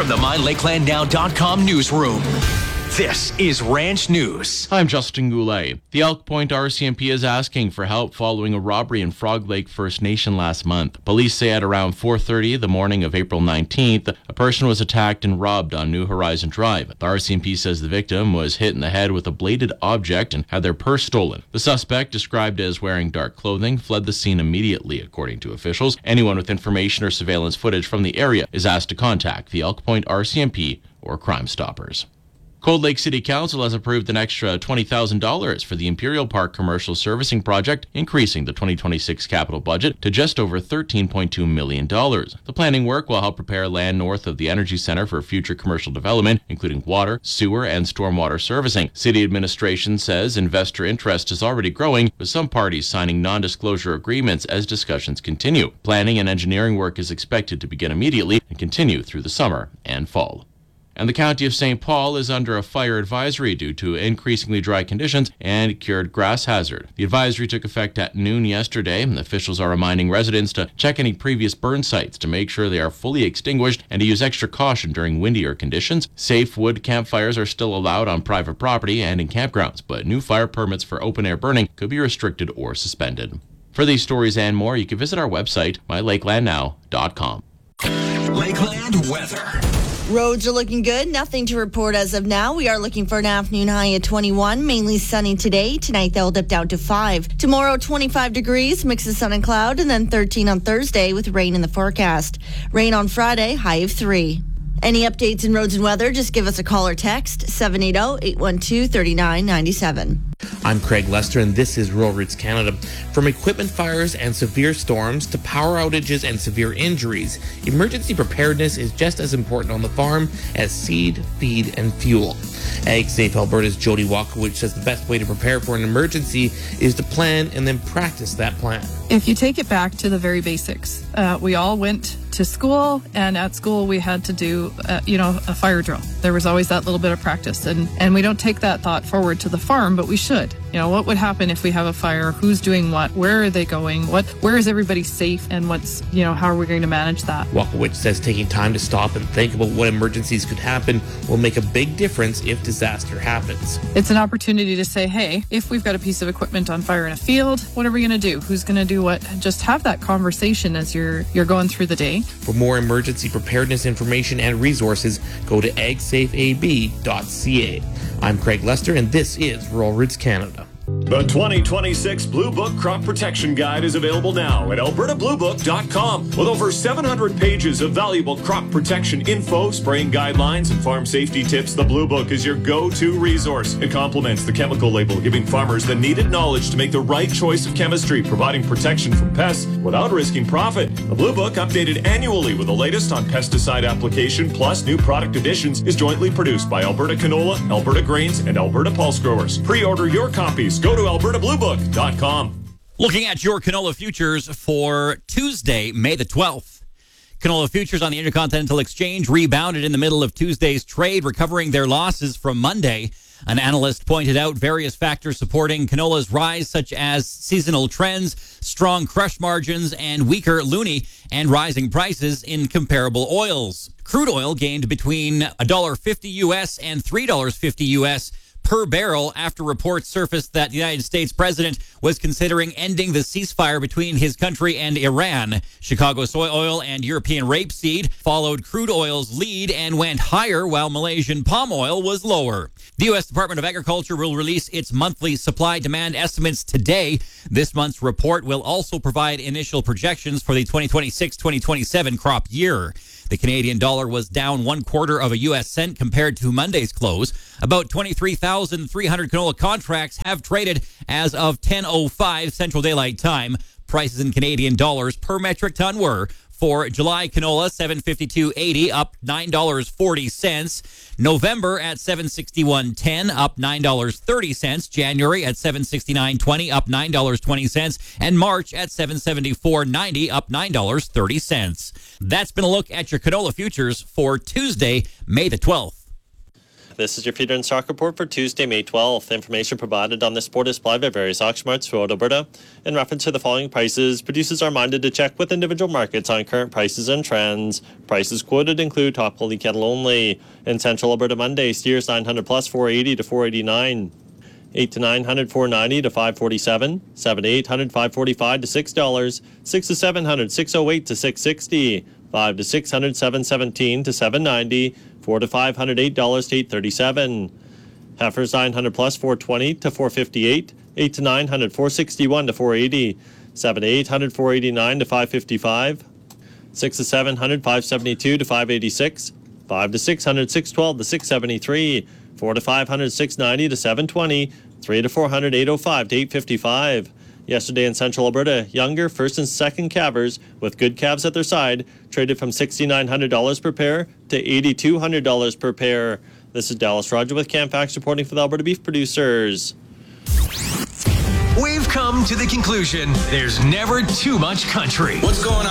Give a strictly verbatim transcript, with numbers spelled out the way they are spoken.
from the my lakeland now dot com newsroom, this is Ranch News. I'm Justin Goulet. The Elk Point R C M P is asking for help following a robbery in Frog Lake First Nation last month. Police say at around four thirty the morning of April nineteenth, a person was attacked and robbed on New Horizon Drive. The R C M P says the victim was hit in the head with a bladed object and had their purse stolen. The suspect, described as wearing dark clothing, fled the scene immediately, according to officials. Anyone with information or surveillance footage from the area is asked to contact the Elk Point R C M P or Crime Stoppers. Cold Lake City Council has approved an extra twenty thousand dollars for the Imperial Park Commercial Servicing Project, increasing the twenty twenty-six capital budget to just over thirteen point two million dollars. The planning work will help prepare land north of the Energy Center for future commercial development, including water, sewer, and stormwater servicing. City administration says investor interest is already growing, with some parties signing non-disclosure agreements as discussions continue. Planning and engineering work is expected to begin immediately and continue through the summer and fall. And the County of Saint Paul is under a fire advisory due to increasingly dry conditions and cured grass hazard. The advisory took effect at noon yesterday, and officials are reminding residents to check any previous burn sites to make sure they are fully extinguished and to use extra caution during windier conditions. Safe wood campfires are still allowed on private property and in campgrounds, but new fire permits for open-air burning could be restricted or suspended. For these stories and more, you can visit our website, my lakeland now dot com. Lakeland weather. Roads are looking good. Nothing to report as of now. We are looking for an afternoon high at twenty-one. Mainly sunny today. Tonight they'll dip down to five. Tomorrow twenty-five degrees, mix of sun and cloud, and then thirteen on Thursday with rain in the forecast. Rain on Friday, high of three. Any updates in roads and weather, just give us a call or text seven eight zero, eight one two, three nine nine seven. I'm Craig Lester, and this is Rural Roots Canada. From equipment fires and severe storms to power outages and severe injuries, emergency preparedness is just as important on the farm as seed, feed, and fuel. AgSafe Alberta's Jody Walkowicz says the best way to prepare for an emergency is to plan and then practice that plan. If you take it back to the very basics, uh, we all went to school, and at school we had to do, uh, you know, a fire drill. There was always that little bit of practice, and, and we don't take that thought forward to the farm, but we should. You know, what would happen if we have a fire? Who's doing what? Where are they going? What? Where is everybody safe? And what's, you know, how are we going to manage that? Walkowicz says taking time to stop and think about what emergencies could happen will make a big difference if disaster happens. It's an opportunity to say, hey, if we've got a piece of equipment on fire in a field, what are we going to do? Who's going to do what? Just have that conversation as you're you're going through the day. For more emergency preparedness information and resources, go to ag safe a b dot c a. I'm Craig Lester, and this is Rural Roots Canada. The twenty twenty-six Blue Book Crop Protection Guide is available now at alberta blue book dot com. With over seven hundred pages of valuable crop protection info, spraying guidelines, and farm safety tips, the Blue Book is your go-to resource. It complements the chemical label, giving farmers the needed knowledge to make the right choice of chemistry, providing protection from pests without risking profit. The Blue Book, updated annually with the latest on pesticide application plus new product additions, is jointly produced by Alberta Canola, Alberta Grains, and Alberta Pulse Growers. Pre-order your copies. Go to alberta blue book dot com. Looking at your canola futures for Tuesday, May the twelfth. Canola futures on the Intercontinental Exchange rebounded in the middle of Tuesday's trade, recovering their losses from Monday. An analyst pointed out various factors supporting canola's rise, such as seasonal trends, strong crush margins, and weaker loonie, and rising prices in comparable oils. Crude oil gained between one dollar fifty U S and three dollars fifty U S per barrel after reports surfaced that the United States president was considering ending the ceasefire between his country and Iran. Chicago soy oil and European rapeseed followed crude oil's lead and went higher, while Malaysian palm oil was lower. The U S Department of Agriculture will release its monthly supply-demand estimates today. This month's report will also provide initial projections for the twenty twenty-six twenty twenty-seven crop year. The Canadian dollar was down one quarter of a U S cent compared to Monday's close. About twenty-three thousand three hundred canola contracts have traded as of ten oh five Central Daylight Time. Prices in Canadian dollars per metric ton were: for July canola, seven fifty-two eighty, up nine dollars and forty cents. November at seven sixty-one ten, up nine dollars and thirty cents. January at seven sixty-nine twenty, up nine dollars and twenty cents. And March at seven seventy-four ninety, up nine dollars and thirty cents. That's been a look at your canola futures for Tuesday, May the twelfth. This is your feeder and stock report for Tuesday, May twelfth. Information provided on this sport is supplied by various auction marts throughout Alberta. In reference to the following prices, producers are minded to check with individual markets on current prices and trends. Prices quoted include top quality cattle only. In Central Alberta Monday, steers nine hundred plus four eighty to four eighty-nine. eight to nine hundred, four ninety to five forty-seven. seven to eight hundred, five forty-five to six dollars. six to seven hundred, six oh eight to six sixty. five to six hundred, seven seventeen to seven ninety. four to five hundred, eight dollars to eight thirty-seven. Heifers nine hundred plus four twenty to four fifty-eight. eight to nine hundred, four sixty-one to four eighty. seven to eight hundred, four eighty-nine to five fifty-five. six to seven hundred, five seventy-two to five eighty-six. five to six hundred, six twelve to six seventy-three. four to five hundred, six ninety to seven twenty. three to four hundred, eight oh five to eight fifty-five. Yesterday in Central Alberta, younger first and second calvers with good calves at their side traded from six thousand nine hundred dollars per pair to eight thousand two hundred dollars per pair. This is Dallas Roger with Campax reporting for the Alberta Beef Producers. We've come to the conclusion there's never too much country. What's going on?